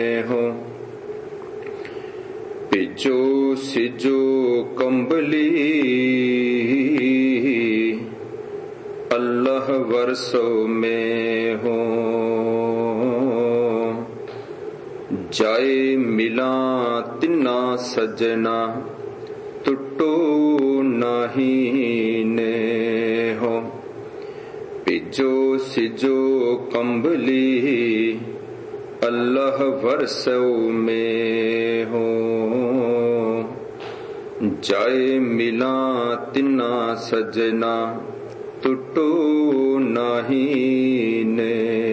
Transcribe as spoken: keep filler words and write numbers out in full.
हो पिजो सिजो कंबली अल्लाह वर्षो में हो जाए मिला तिन्ना सजना टुटो नहीं ने हो पिजो सिजो कंबली अल्लाह वर्षो में हो जाए मिला तिन्ना सजना टुटो नहीं ने